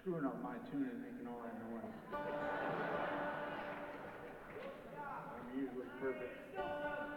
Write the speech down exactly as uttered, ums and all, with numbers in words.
screwing up my tune and making all that noise.